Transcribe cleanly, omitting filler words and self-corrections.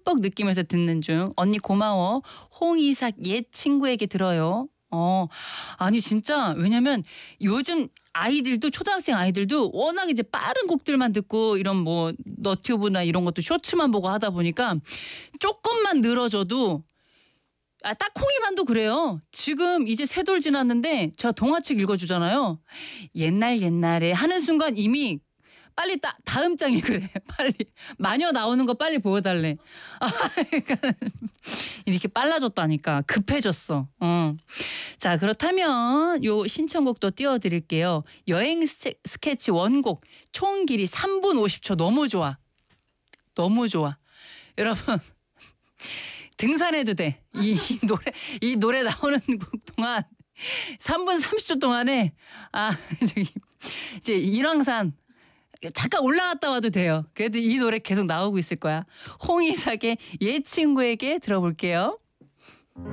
흠뻑 느끼면서 듣는 중. 언니 고마워. 홍이삭 옛 친구에게 들어요. 아니 진짜 왜냐면 요즘 아이들도 초등학생 아이들도 워낙 이제 빠른 곡들만 듣고 이런 뭐 너튜브나 이런 것도 쇼츠만 보고 하다 보니까 조금만 늘어져도 딱콩이만도 그래요. 지금 이제 세 돌 지났는데 제가 동화책 읽어주잖아요. 옛날에 하는 순간 이미 빨리 다음 장이 그래. 빨리 마녀 나오는 거 빨리 보여달래. 그러니까 이렇게 빨라졌다니까. 급해졌어. 자 그렇다면 요 신청곡도 띄워드릴게요. 여행 스케치 원곡 총 길이 3분 50초 너무 좋아. 너무 좋아. 여러분 등산해도 돼. 이 노래 나오는 동안 3분 30초 동안에 저기 이제 인왕산 잠깐 올라갔다 와도 돼요. 그래도 이 노래 계속 나오고 있을 거야. 홍이삭의 옛 친구에게 들어볼게요.